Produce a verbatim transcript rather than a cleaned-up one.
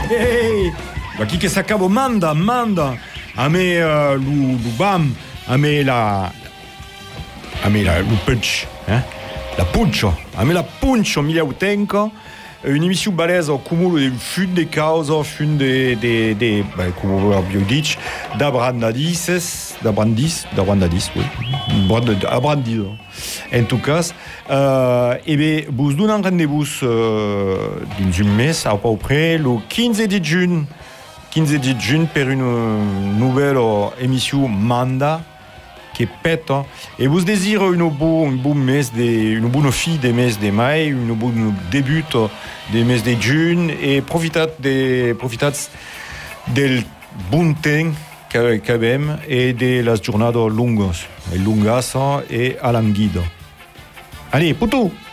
Hey, bah qui que s'acabo manda, manda. A me euh, lu, lu bam, a me la, a me la, lu punch, hein, la puncho, a me la puncho miliautenco. Une émission balèze au cumulo de fun de causa, fun de, de, de, ben, come abbiamo dit, d'abrandadises, d'abrandis, d'abrandadis, oui, abrandis, en tout cas. Euh, et bien, vous donnez un rendez-vous euh, dans un mes, à peu près, le quinze de juin, quinze de juin, pour une nouvelle émission Manda, qui pète. Et vous désirez une bonne, une bonne mes de, une bonne fille des mes de mai, une bonne début des mes de juin, et profitez de, profitez del bon temps qu'avem et de las jornadas longas, longas et alanguidas. Allez, puto!